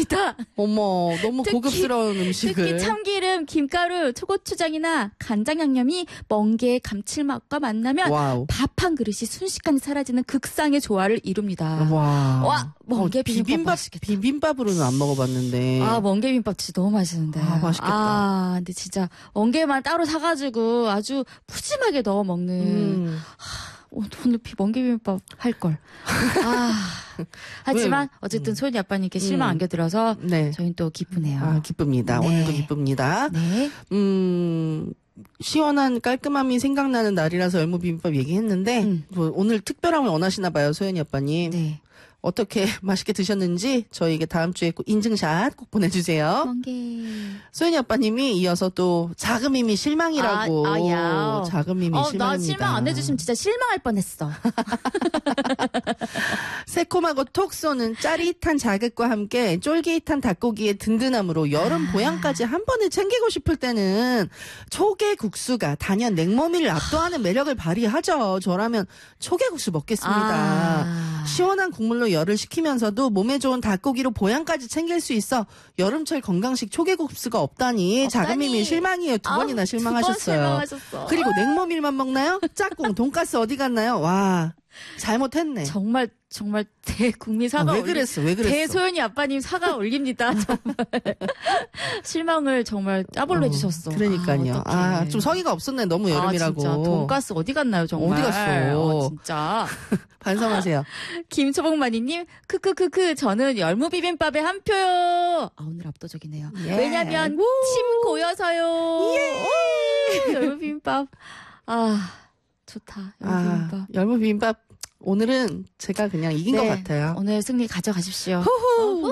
좋다. 어머, 너무 고급스러운 음식을. 특히 참기름, 김가루, 초고추장이나 간장 양념이 멍게의 감칠맛과 만나면 와우. 밥 한 그릇이 순식간에 사라지는 극상의 조화를 이룹니다. 와, 멍게 비빔밥 맛있겠다. 비빔밥으로는 안 먹어봤는데. 멍게 비빔밥 진짜 너무 맛있는데. 맛있겠다. 근데 진짜 멍게만 따로 사가지고 아주 푸짐하게 넣어 먹는. 오늘 멍게 비빔밥 할 걸. 하지만 어쨌든 소연이 아빠님께 실망 안겨드려서 네. 저희는 또 기쁘네요. 기쁩니다. 네. 오늘도 기쁩니다. 네. 시원한 깔끔함이 생각나는 날이라서 열무 비빔밥 얘기했는데 뭐 오늘 특별함을 원하시나 봐요, 소연이 아빠님. 네. 어떻게 맛있게 드셨는지 저희에게 다음 주에 꼭 인증샷 꼭 보내주세요. 멍게. 소연이 아빠님이 이어서 또 자금임이 실망이라고. 자금임이 실망입니다. 나 실망 안 해주시면 진짜 실망할 뻔했어. 새콤하고 톡 쏘는 짜릿한 자극과 함께 쫄깃한 닭고기의 든든함으로 여름 보양까지 한 번에 챙기고 싶을 때는 초계국수가 단연 냉모밀을 압도하는 매력을 발휘하죠. 저라면 초계국수 먹겠습니다. 시원한 국물로 열을 식히면서도 몸에 좋은 닭고기로 보양까지 챙길 수 있어 여름철 건강식 초계국수가 없다니 자금임이 실망이에요. 두 번이나 실망하셨어요. 그리고 냉모밀만 먹나요? 짝꿍 돈가스 어디 갔나요? 와, 잘못했네. 정말 대국민 사과 왜 그랬어? 대소연이 아빠님 사과 올립니다. 정말 실망을 정말 따블로 해주셨어. 그러니까요. 좀 성의가 없었네. 너무 여름이라고. 진짜 돈가스 어디 갔나요? 정말. 어디 갔어? 진짜. 반성하세요. 김초봉마니님, 크크크크, 저는 열무 비빔밥에 한 표요. 오늘 압도적이네요. 왜냐면 침 고여서요. 열무 비빔밥. 좋다. 열무 비빔밥. 열무 비빔밥. 오늘은 제가 그냥 이긴 것 같아요. 오늘 승리 가져가십시오. 후후.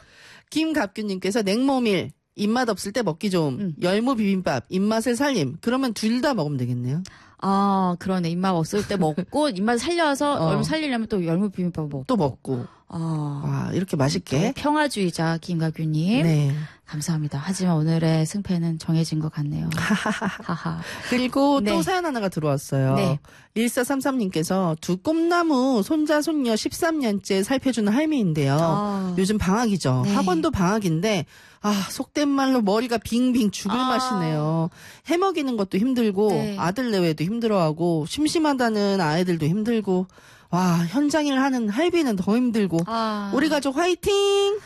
김갑규님께서 냉모밀 입맛 없을 때 먹기 좋음. 열무 비빔밥 입맛을 살림. 그러면 둘 다 먹으면 되겠네요. 그러네. 입맛 없을 때 먹고 입맛 살려서 열무 살리려면 또 열무 비빔밥 먹고. 또 먹고. 이렇게 맛있게. 평화주의자 김갑규님. 네. 감사합니다. 하지만 오늘의 승패는 정해진 것 같네요. 하하. 그리고 또 사연 하나가 들어왔어요. 네. 1433님께서 두 꿈나무 손자 손녀 13년째 살펴주는 할미인데요. 요즘 방학이죠. 네. 학원도 방학인데 속된 말로 머리가 빙빙 죽을 맛이네요. 해먹이는 것도 힘들고 아들 내외도 힘들어하고 심심하다는 아이들도 힘들고 현장일 하는 할비는 더 힘들고 우리 가족 화이팅!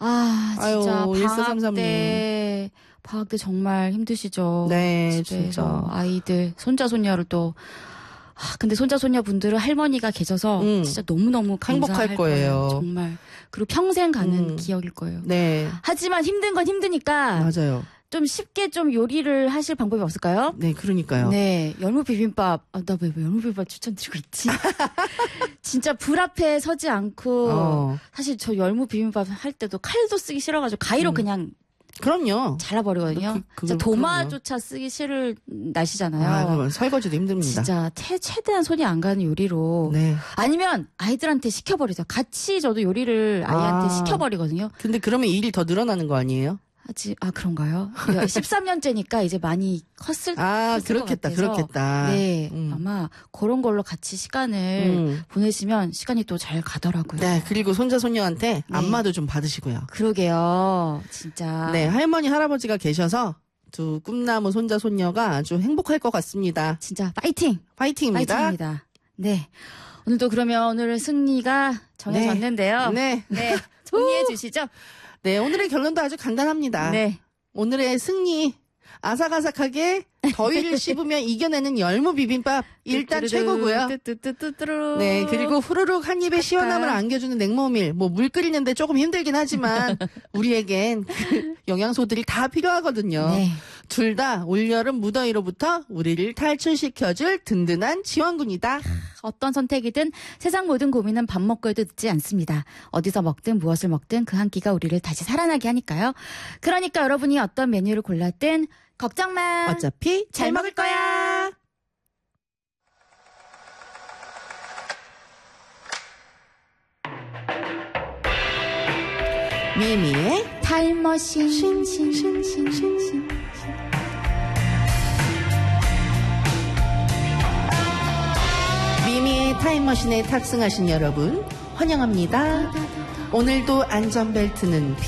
진짜 아유, 1433님. 방학 때 정말 힘드시죠. 네, 집에서 진짜. 아이들, 손자, 손녀를 또. 근데 손자, 손녀 분들은 할머니가 계셔서 진짜 너무너무 행복할 거예요. 정말. 그리고 평생 가는 기억일 거예요. 네. 하지만 힘든 건 힘드니까. 맞아요. 좀 쉽게 좀 요리를 하실 방법이 없을까요? 네, 그러니까요. 네, 열무 비빔밥. 나 왜 열무 비빔밥 추천드리고 있지? 진짜 불 앞에 서지 않고 사실 저 열무 비빔밥 할 때도 칼도 쓰기 싫어가지고 가위로 그냥 그럼요. 잘라버리거든요. 진짜 도마조차 쓰기 싫을 날씨잖아요. 설거지도 힘듭니다. 진짜 최대한 손이 안 가는 요리로. 네. 아니면 아이들한테 시켜버리죠. 같이 저도 요리를 아이한테 시켜버리거든요. 근데 그러면 일이 더 늘어나는 거 아니에요? 그런가요? 13년째니까 이제 많이 컸을 그렇겠다. 네, 아마 그런 걸로 같이 시간을 보내시면 시간이 또 잘 가더라고요. 네, 그리고 손자 손녀한테 안마도 좀 받으시고요. 그러게요, 진짜. 네, 할머니 할아버지가 계셔서 두 꿈나무 손자 손녀가 아주 행복할 것 같습니다. 진짜 파이팅! 파이팅입니다. 네, 오늘도 그러면 오늘의 승리가 정해졌는데요. 네. 정리해 주시죠. 네, 오늘의 결론도 아주 간단합니다. 네. 오늘의 승리, 아삭아삭하게 더위를 씹으며 이겨내는 열무 비빔밥 일단 최고고요. 네, 그리고 후루룩 한 입에 시원함을 안겨주는 냉모밀. 물 끓이는데 조금 힘들긴 하지만 우리에겐 그 영양소들이 다 필요하거든요. 네. 둘 다 올여름 무더위로부터 우리를 탈출시켜줄 든든한 지원군이다. 어떤 선택이든 세상 모든 고민은 밥 먹고 해도 늦지 않습니다. 어디서 먹든 무엇을 먹든 그 한 끼가 우리를 다시 살아나게 하니까요. 그러니까 여러분이 어떤 메뉴를 골랐든 걱정 마. 어차피 잘 먹을 거야. 미미의 타임머신. 미미의 타임머신에 탑승하신 여러분 환영합니다. 오늘도 안전벨트는